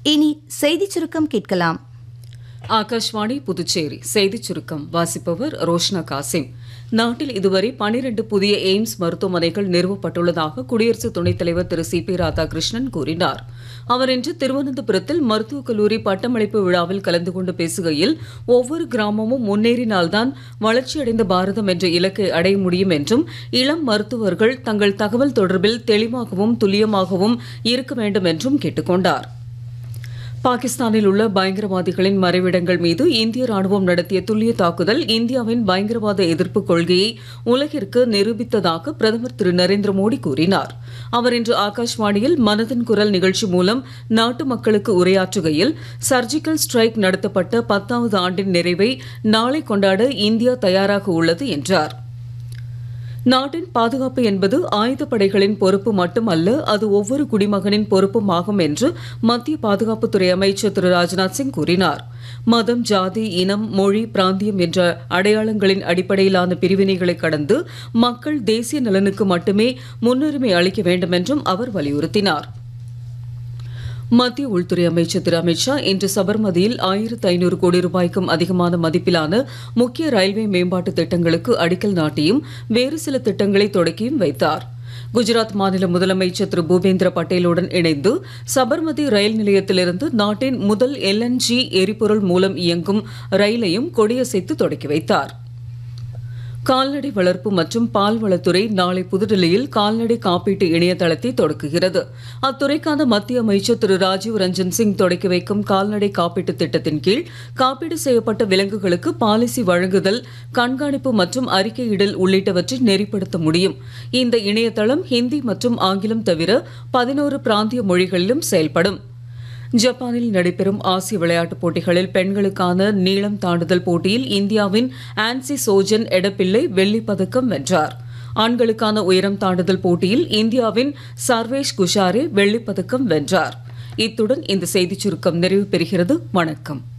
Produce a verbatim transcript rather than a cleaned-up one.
இனி செய்திச் சுருக்கம் கேட்கலாம். ஆகாஷ்வாணி புதுச்சேரி செய்திச் சுருக்கம் வாசிப்பவர் ரோஷ்னா காசிம். நாட்டில் இதுவரை பனிரண்டு புதிய எய்ம்ஸ் மருத்துவமனைகள் நிறுவப்பட்டுள்ளதாக குடியரசு துணைத் தலைவர் திரு சி பி ராதாகிருஷ்ணன் கூறினார். அவர் இன்று திருவனந்தபுரத்தில் மருத்துவக் கல்லூரி பட்டமளிப்பு விழாவில் கலந்து கொண்டு பேசுகையில், ஒவ்வொரு கிராமமும் முன்னேறினால்தான் வளர்ச்சியடைந்த பாரதம் என்ற இலக்கை அடைய முடியும் என்றும், இளம் மருத்துவர்கள் தங்கள் தகவல் தொடர்பில் தெளிவாகவும் துல்லியமாகவும் இருக்க வேண்டும் என்றும் கேட்டுக் கொண்டார். பாகிஸ்தானில் உள்ள பயங்கரவாதிகளின் மறைவிடங்கள் மீது இந்திய ராணுவம் நடத்திய துல்லிய தாக்குதல் இந்தியாவின் பயங்கரவாத எதிர்ப்பு கொள்கையை உலகிற்கு நிரூபித்ததாக பிரதமர் திரு நரேந்திர மோடி கூறினார். அவர் இன்று ஆகாஷ்வாணியில் மனதின் குரல் நிகழ்ச்சி மூலம் நாட்டு மக்களுக்கு உரையாற்றுகையில், சர்ஜிக்கல் ஸ்ட்ரைக் நடத்தப்பட்ட பத்தாவது ஆண்டின் நிறைவை நாளை கொண்டாட இந்தியா தயாராக உள்ளது என்றார். நாட்டின் பாதுகாப்பு என்பது ஆயுதப்படைகளின் பொறுப்பு மட்டுமல்ல, அது ஒவ்வொரு குடிமகனின் பொறுப்பும் ஆகும் என்று மத்திய பாதுகாப்புத்துறை அமைச்சர் திரு ராஜ்நாத் சிங் கூறினார். மதம், ஜாதி, இனம், மொழி, பிராந்தியம் என்ற அடையாளங்களின் அடிப்படையிலான பிரிவினைகளை கடந்து மக்கள் தேசிய நலனுக்கு மட்டுமே முன்னுரிமை அளிக்க வேண்டும் என்றும் அவர் வலியுறுத்தினார். மத்திய உள்துறை அமைச்சர் திரு அமித்ஷா இன்று சபர்மதியில் ஆயிரத்து ஐநூறு கோடி ரூபாய்க்கும் அதிகமான மதிப்பிலான முக்கிய ரயில்வே மேம்பாட்டு திட்டங்களுக்கு அடிக்கல் நாட்டியும் வேறு சில திட்டங்களை தொடக்கியும் வைத்தார். குஜராத் மாநில முதலமைச்சர் திரு பூபேந்திர பட்டேலுடன் இணைந்து சபர்மதி ரயில் நிலையத்திலிருந்து நாட்டின் முதல் எல் என் ஜி எரிபொருள் மூலம் இயங்கும் ரயிலையும் கொடியசைத்து தொடக்கி வைத்தார். கால்நடை வளர்ப்பு மற்றும் பால்வளத்துறை நாளை புதுடெல்லியில் கால்நடை காப்பீட்டு இணையதளத்தை தொடக்குகிறது. அத்துறைக்கான மத்திய அமைச்சர் திரு ராஜீவ் ரஞ்சன் சிங் தொடக்கி வைக்கும் கால்நடை காப்பீட்டு திட்டத்தின் கீழ் காப்பீடு செய்யப்பட்ட விலங்குகளுக்கு பாலிசி வழங்குதல், கண்காணிப்பு மற்றும் அறிக்கையிடல் உள்ளிட்டவற்றை நெறிப்படுத்த முடியும். இந்த இணையதளம் ஹிந்தி மற்றும் ஆங்கிலம் தவிர பதினோரு பிராந்திய மொழிகளிலும் செயல்படும். ஜப்பானில் நடைபெறும் ஆசிய விளையாட்டுப் போட்டிகளில் பெண்களுக்கான நீளம் தாண்டுதல் போட்டியில் இந்தியாவின் ஆன்சி சோஜன் எடப்பிள்ளை வெள்ளிப் பதக்கம் வென்றார். ஆண்களுக்கான உயரம் தாண்டுதல் போட்டியில் இந்தியாவின் சர்வேஷ் குஷாரே வெள்ளிப் பதக்கம் வென்றார். இத்துடன் இந்த செய்திச் சுருக்கம் நிறைவு பெறுகிறது. வணக்கம்.